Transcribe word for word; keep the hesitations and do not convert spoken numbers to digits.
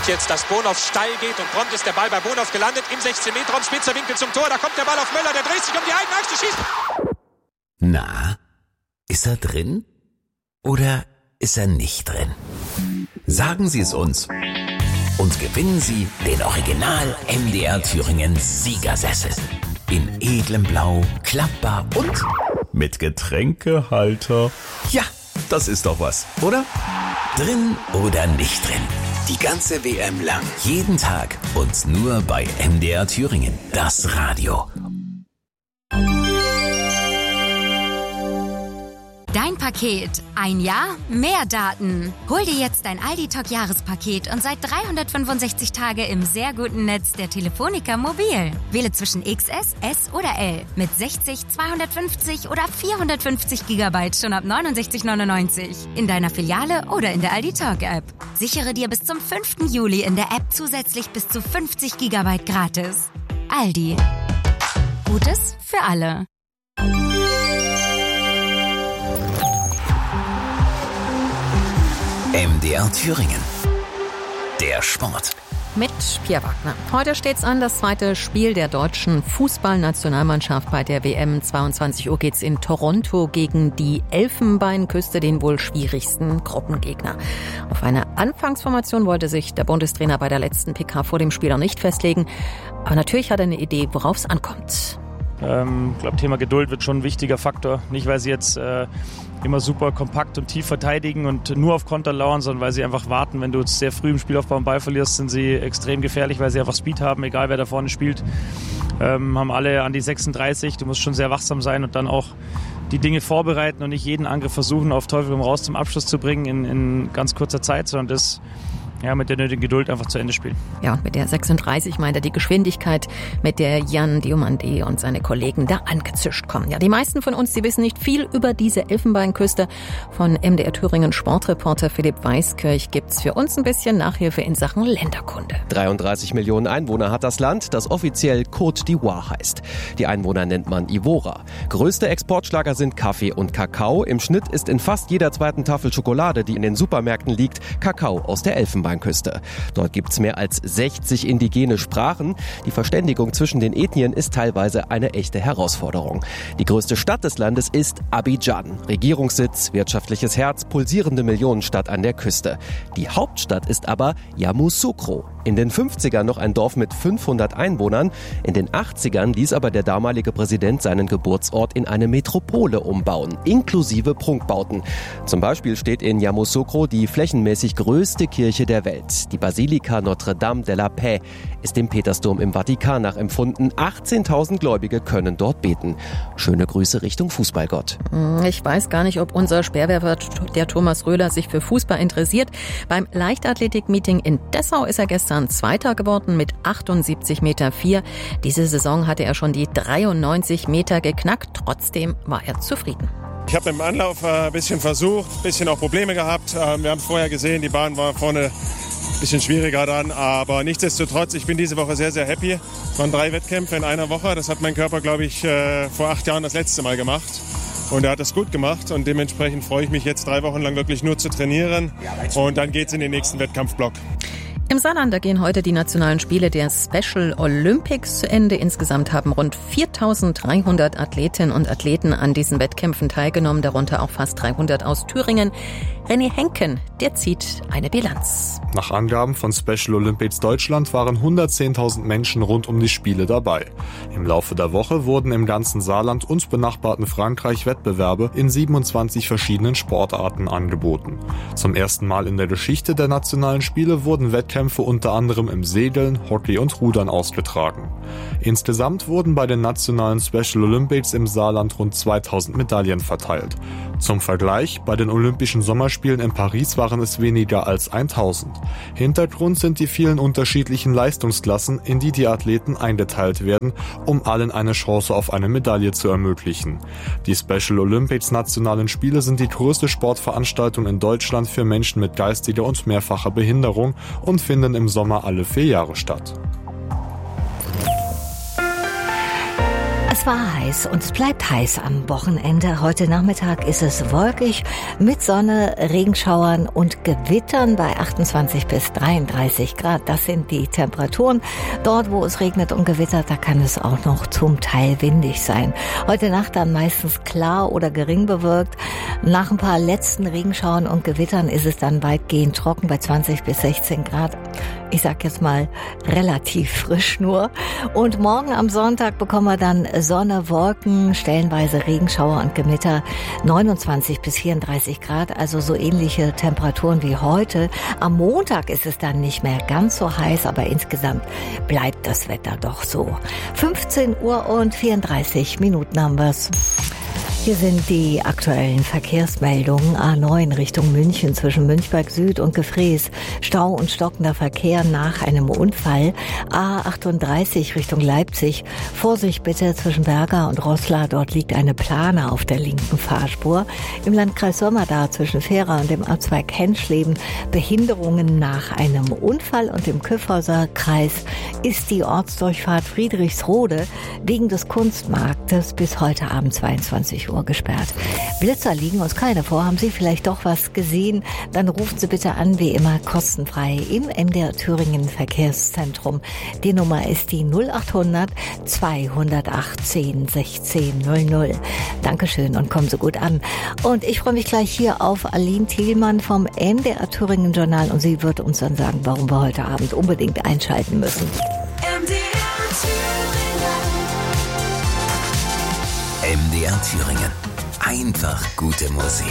jetzt, dass Bonhoff steil geht und prompt ist der Ball bei Bonhoff gelandet im sechzehn Meter Raum, spitzer Winkel zum Tor, da kommt der Ball auf Möller, der dreht sich um die eigene Achse, schießt. Na, ist er drin oder ist er nicht drin? Sagen Sie es uns und gewinnen Sie den Original M D R Thüringen Siegersessel. In edlem Blau, klappbar und mit Getränkehalter. Ja, das ist doch was, oder? Drin oder nicht drin? Die ganze W M lang, jeden Tag und nur bei M D R Thüringen, das Radio. Dein Paket. Ein Jahr, mehr Daten. Hol dir jetzt dein Aldi-Talk-Jahrespaket und seit dreihundertfünfundsechzig Tage im sehr guten Netz der Telefonica Mobil. Wähle zwischen X S, S oder L mit sechzig, zweihundertfünfzig oder vierhundertfünfzig Gigabyte schon ab neunundsechzig neunundneunzig. In deiner Filiale oder in der Aldi-Talk-App. Sichere dir bis zum fünften Juli in der App zusätzlich bis zu fünfzig Gigabyte gratis. Aldi. Gutes für alle. M D R Thüringen. Der Sport. Mit Pia Wagner. Heute steht's an, das zweite Spiel der deutschen Fußballnationalmannschaft bei der W M. zweiundzwanzig Uhr geht's in Toronto gegen die Elfenbeinküste, den wohl schwierigsten Gruppengegner. Auf eine Anfangsformation wollte sich der Bundestrainer bei der letzten P K vor dem Spiel noch nicht festlegen. Aber natürlich hat er eine Idee, worauf es ankommt. Ähm, ich glaube, Thema Geduld wird schon ein wichtiger Faktor. Nicht, weil sie jetzt äh, immer super kompakt und tief verteidigen und nur auf Konter lauern, sondern weil sie einfach warten. Wenn du jetzt sehr früh im Spielaufbau einen Ball verlierst, sind sie extrem gefährlich, weil sie einfach Speed haben, egal wer da vorne spielt. Ähm, haben alle an die sechsunddreißig. Du musst schon sehr wachsam sein und dann auch die Dinge vorbereiten und nicht jeden Angriff versuchen, auf Teufel komm raus zum Abschluss zu bringen in, in ganz kurzer Zeit, sondern das ja, mit der nötigen Geduld einfach zu Ende spielen. Ja, und mit der sechsunddreißig meint er die Geschwindigkeit, mit der Jan Diomande und seine Kollegen da angezischt kommen. Ja, die meisten von uns, die wissen nicht viel über diese Elfenbeinküste. Von M D R Thüringen Sportreporter Philipp Weiskirch gibt's für uns ein bisschen Nachhilfe in Sachen Länderkunde. dreiunddreißig Millionen Einwohner hat das Land, das offiziell Côte d'Ivoire heißt. Die Einwohner nennt man Ivora. Größte Exportschlager sind Kaffee und Kakao. Im Schnitt ist in fast jeder zweiten Tafel Schokolade, die in den Supermärkten liegt, Kakao aus der Elfenbeinküste. Dort gibt es mehr als sechzig indigene Sprachen. Die Verständigung zwischen den Ethnien ist teilweise eine echte Herausforderung. Die größte Stadt des Landes ist Abidjan. Regierungssitz, wirtschaftliches Herz, pulsierende Millionenstadt an der Küste. Die Hauptstadt ist aber Yamoussoukro. In den fünfzigern noch ein Dorf mit fünfhundert Einwohnern. In den achtzigern ließ aber der damalige Präsident seinen Geburtsort in eine Metropole umbauen, inklusive Prunkbauten. Zum Beispiel steht in Yamoussoukro die flächenmäßig größte Kirche der Welt. Die Basilika Notre-Dame de la Paix ist dem Petersdom im Vatikan nachempfunden. achtzehntausend Gläubige können dort beten. Schöne Grüße Richtung Fußballgott. Ich weiß gar nicht, ob unser Speerwerfer, der Thomas Röhler, sich für Fußball interessiert. Beim Leichtathletik-Meeting in Dessau ist er gestern Zweiter geworden mit achtundsiebzig Komma vier Meter. Diese Saison hatte er schon die dreiundneunzig Meter geknackt. Trotzdem war er zufrieden. Ich habe im Anlauf ein bisschen versucht, ein bisschen auch Probleme gehabt. Wir haben es vorher gesehen, die Bahn war vorne ein bisschen schwieriger dann. Aber nichtsdestotrotz, ich bin diese Woche sehr, sehr happy. Es waren drei Wettkämpfe in einer Woche. Das hat mein Körper, glaube ich, vor acht Jahren das letzte Mal gemacht. Und er hat das gut gemacht und dementsprechend freue ich mich jetzt drei Wochen lang wirklich nur zu trainieren. Und dann geht's in den nächsten Wettkampfblock. Im Saarland, da gehen heute die nationalen Spiele der Special Olympics zu Ende. Insgesamt haben rund viertausenddreihundert Athletinnen und Athleten an diesen Wettkämpfen teilgenommen, darunter auch fast dreihundert aus Thüringen. René Henken, der zieht eine Bilanz. Nach Angaben von Special Olympics Deutschland waren hundertzehntausend Menschen rund um die Spiele dabei. Im Laufe der Woche wurden im ganzen Saarland und benachbarten Frankreich Wettbewerbe in siebenundzwanzig verschiedenen Sportarten angeboten. Zum ersten Mal in der Geschichte der nationalen Spiele wurden Wettkämpfe unter anderem im Segeln, Hockey und Rudern ausgetragen. Insgesamt wurden bei den nationalen Special Olympics im Saarland rund zweitausend Medaillen verteilt. Zum Vergleich, bei den Olympischen Sommerspielen in Paris waren es weniger als tausend. Hintergrund sind die vielen unterschiedlichen Leistungsklassen, in die die Athleten eingeteilt werden, um allen eine Chance auf eine Medaille zu ermöglichen. Die Special Olympics nationalen Spiele sind die größte Sportveranstaltung in Deutschland für Menschen mit geistiger und mehrfacher Behinderung und finden im Sommer alle vier Jahre statt. Es war heiß und es bleibt heiß am Wochenende. Heute Nachmittag ist es wolkig mit Sonne, Regenschauern und Gewittern bei achtundzwanzig bis dreiunddreißig Grad. Das sind die Temperaturen. Dort, wo es regnet und gewittert, da kann es auch noch zum Teil windig sein. Heute Nacht dann meistens klar oder gering bewölkt. Nach ein paar letzten Regenschauern und Gewittern ist es dann weitgehend trocken bei zwanzig bis sechzehn Grad. Ich sag jetzt mal relativ frisch nur. Und morgen am Sonntag bekommen wir dann Sonne, Wolken, stellenweise Regenschauer und Gewitter, neunundzwanzig bis vierunddreißig Grad, also so ähnliche Temperaturen wie heute. Am Montag ist es dann nicht mehr ganz so heiß, aber insgesamt bleibt das Wetter doch so. fünfzehn Uhr und vierunddreißig Minuten haben wir's. Hier sind die aktuellen Verkehrsmeldungen. A neun Richtung München zwischen Münchberg Süd und Gefrees. Stau und stockender Verkehr nach einem Unfall. A achtunddreißig Richtung Leipzig. Vorsicht bitte zwischen Berga und Roßla. Dort liegt eine Plane auf der linken Fahrspur. Im Landkreis Sömmerda zwischen Fehra und dem Abzweig Henschleben Behinderungen nach einem Unfall. Und im Kyffhauser Kreis ist die Ortsdurchfahrt Friedrichsrode wegen des Kunstmarktes bis heute Abend zweiundzwanzig Uhr gesperrt. Blitzer liegen uns keine vor. Haben Sie vielleicht doch was gesehen? Dann rufen Sie bitte an, wie immer kostenfrei im M D R Thüringen Verkehrszentrum. Die Nummer ist die null achthundert zweihundertachtzehn sechzehn null null. Dankeschön und kommen Sie gut an. Und ich freue mich gleich hier auf Aline Thielmann vom M D R Thüringen Journal und sie wird uns dann sagen, warum wir heute Abend unbedingt einschalten müssen. M D R Thüringen. M D R Thüringen. Einfach gute Musik.